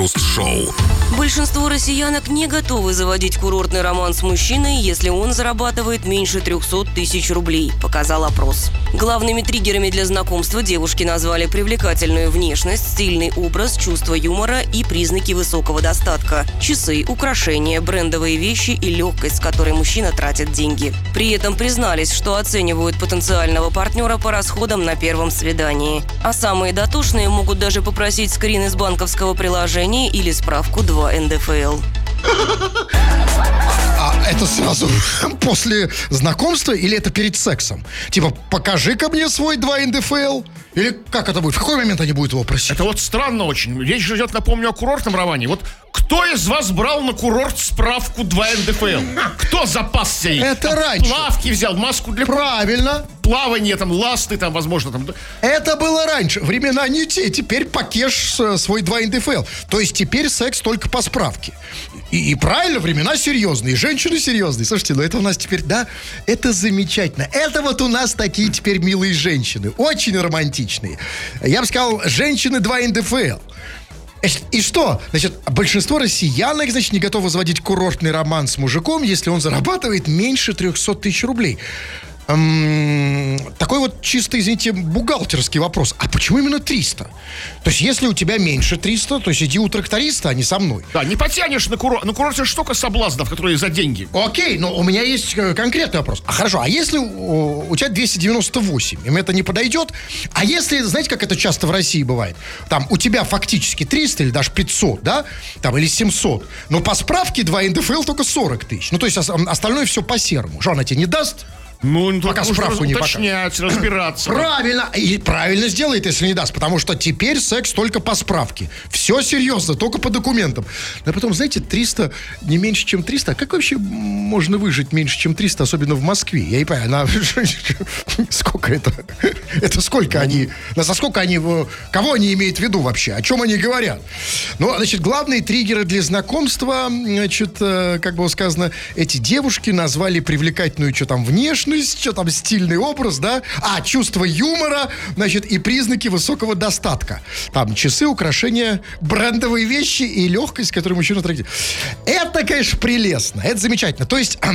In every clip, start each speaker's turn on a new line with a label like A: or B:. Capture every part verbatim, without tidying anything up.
A: Крем-хруст-шоу.
B: Большинство россиянок не готовы заводить курортный роман с мужчиной, если он зарабатывает меньше триста тысяч рублей, показал опрос. Главными триггерами для знакомства девушки назвали привлекательную внешность, стильный образ, чувство юмора и признаки высокого достатка. Часы, украшения, брендовые вещи и легкость, с которой мужчина тратит деньги. При этом признались, что оценивают потенциального партнера по расходам на первом свидании. А самые дотошные могут даже попросить скрин из банковского приложения или справку два эн дэ эф эл.
C: А это сразу после знакомства или это перед сексом? Типа, покажи-ка мне свой два эн дэ эф эл. Или как это будет? В какой момент они будут его просить?
D: Это вот странно очень. Речь же идет, напомню, о курортном романе. Вот кто из вас брал на курорт справку два эн дэ эф эл? Кто запасся ей?
C: Это
D: там
C: раньше.
D: Плавки взял, маску для...
C: Правильно.
D: Плавание, там, ласты, там, возможно, там...
C: Это было раньше. Времена не те. Теперь покеш свой два эн дэ эф эл. То есть теперь секс только по справке. И, и правильно, времена серьезные. Женщины серьезные. Слушайте, ну это у нас теперь, да, это замечательно. Это вот у нас такие теперь милые женщины. Очень романтичные. Я бы сказал, женщины два эн дэ эф эл. И что? Значит, большинство россиянок, значит, не готовы заводить курортный роман с мужиком, если он зарабатывает меньше триста тысяч рублей. Эм, такой вот чисто, извините, бухгалтерский вопрос. А почему именно триста? То есть, если у тебя меньше триста, то есть иди у тракториста, а не со мной.
D: Да, не потянешь на курорт. На курорте же столько соблазнов, которые за деньги.
C: Окей, но у меня есть конкретный вопрос. А хорошо, а если у, у тебя двести девяносто восемь, им это не подойдет? А если, знаете, как это часто в России бывает? Там у тебя фактически триста или даже пятьсот, да? Там, или семьсот. Но по справке два эн дэ эф эл только сорок тысяч. Ну, то есть остальное все по-серому. Что, она тебе не даст?
D: Ну,
C: пока справку не покажет.
D: Уточнять, разбираться.
C: Правильно. И правильно сделает, если не даст. Потому что теперь секс только по справке. Все серьезно, только по документам. Но потом, знаете, триста, не меньше, чем триста. А как вообще можно выжить меньше, чем триста, особенно в Москве? Я не понимаю, она... сколько это? Это сколько они... За сколько они... Кого они имеют в виду вообще? О чем они говорят? Ну, значит, главные триггеры для знакомства, значит, как было сказано, эти девушки назвали привлекательную, что там, внешность, что там, стильный образ, да? А, чувство юмора, значит, и признаки высокого достатка. Там часы, украшения, брендовые вещи и легкость, которую мужчина тратит. Это, конечно, прелестно. Это замечательно. То есть,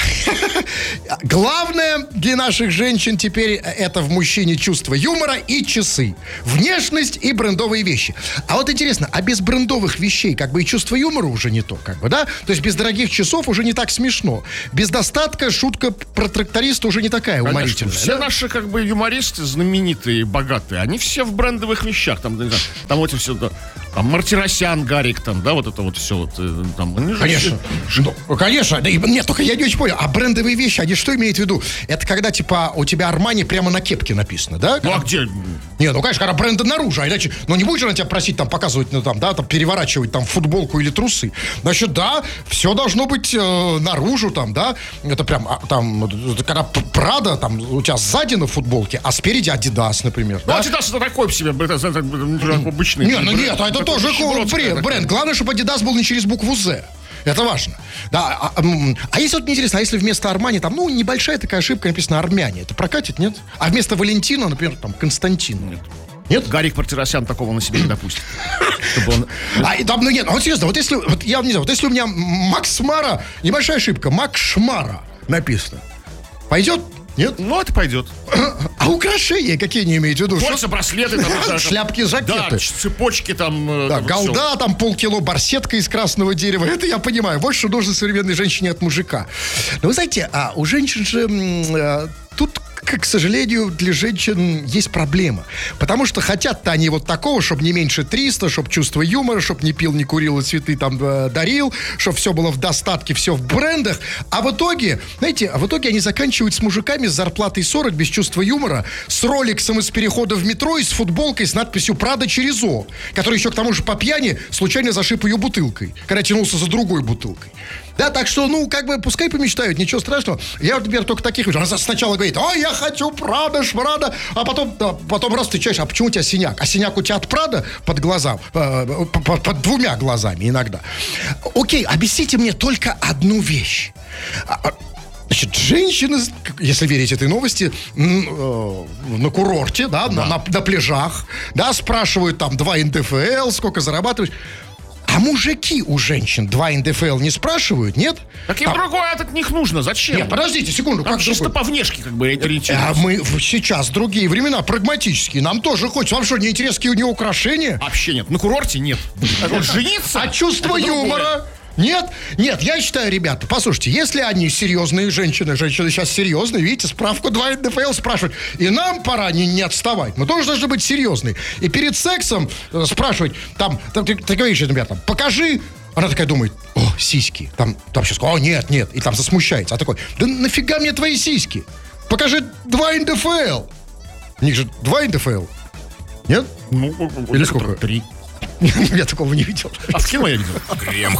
C: главное для наших женщин теперь это в мужчине чувство юмора и часы. Внешность и брендовые вещи. А вот интересно, а без брендовых вещей как бы и чувство юмора уже не то, как бы, да? То есть без дорогих часов уже не так смешно. Без достатка шутка про тракториста уже не такая уморительная.
D: Все
C: да?
D: наши, как бы, юмористы знаменитые, богатые, они все в брендовых вещах. Там, там, там вот все, да, там Мартиросян, Гарик, там, да, вот это вот все. Вот, там,
C: конечно.
D: Все...
C: Ну, конечно. Да, нет, только я не очень понял. А брендовые вещи, они что имеют в виду? Это когда, типа, у тебя Армани прямо на кепке написано, да?
D: Ну,
C: когда...
D: а где?
C: Не, ну, конечно, когда бренды наружу. А иначе, ну, не будешь же на тебя просить там показывать, ну, там, да, там, переворачивать там футболку или трусы. Значит, да, все должно быть э, наружу, там, да. Это прям, а, там, когда Прада, там, у тебя сзади на футболке, а спереди Адидас, например.
D: Ну,
C: да?
D: Адидас это такой себе, это, это, это, это обычный.
C: Не, ну нет, это тоже бренд, бренд. Главное, чтобы Адидас был не через букву «З». Это важно. Да, а, а если вот мне интересно, а если вместо Армани там, ну, небольшая такая ошибка, написано Армяне, это прокатит, нет? А вместо Валентина, например, там, Константин. Нет? Нет?
D: Гарик Мартиросян такого на себе не допустит. Он...
C: А, да, ну нет, вот серьезно, вот если, вот я не знаю, вот если у меня Макс Мара, небольшая ошибка, Макс Шмара написано, пойдет? Нет?
D: Ну, это пойдет.
C: А украшения какие не имеете в виду?
D: Кольца, браслеты, там,
C: шляпки, жакеты.
D: Да, цепочки там.
C: Да,
D: там
C: голда,
D: все.
C: там полкило барсетка из красного дерева. Это я понимаю. Вот что нужно современной женщине от мужика. Но вы знаете, а у женщин же а, тут, к сожалению, для женщин есть проблема. Потому что хотят-то они вот такого, чтобы не меньше триста, чтобы чувство юмора, чтобы не пил, не курил и цветы там э, дарил, чтобы все было в достатке, все в брендах. А в итоге, знаете, а в итоге они заканчивают с мужиками с зарплатой сорок, без чувства юмора, с роликсом из перехода в метро и с футболкой с надписью «Прада через О», который еще к тому же по пьяни случайно зашиб ее бутылкой, когда тянулся за другой бутылкой. Да, так что, ну, как бы, пускай помечтают, ничего страшного. Я, например, только таких вижу. Она сначала говорит: ой, я хочу Прада, шмрада, а потом, да, потом раз встречаешь, а почему у тебя синяк? А синяк у тебя от Прада под глаза, под, под, под двумя глазами иногда. Окей, объясните мне только одну вещь. Значит, женщины, если верить этой новости, на курорте, да, да. На, на, на пляжах, да, спрашивают там два эн дэ эф эл, сколько зарабатываешь. А мужики у женщин два эн дэ эф эл не спрашивают, нет?
D: Так им
C: Там-
D: другое от них нужно. Зачем?
C: Нет, подождите секунду,
D: Там
C: как
D: чисто
C: другое?
D: по внешке как бы
C: А
D: ориентируются.
C: мы в- сейчас другие времена, прагматические. Нам тоже хочется. Вам что, не интересны какие у него украшения?
D: Вообще нет. На курорте нет. А вот жениться...
C: А чувство
D: это другое.
C: юмора? Нет? Нет, я считаю, ребята, послушайте, если они серьезные женщины, женщины сейчас серьезные, видите, справку два эн дэ эф эл спрашивают, и нам пора не, не отставать, мы тоже должны быть серьезные. И перед сексом э, спрашивать, там, там ты, ты говоришь, например, там, покажи, она такая думает, о, сиськи, там, там сейчас, о, нет, нет, и там засмущается, а такой, да нафига мне твои сиськи? Покажи два эн дэ эф эл. У них же два эн дэ эф эл. Нет?
D: Ну,
C: Или сколько?
D: Три.
C: Я такого не видел.
D: А в кино я видел.
A: Крем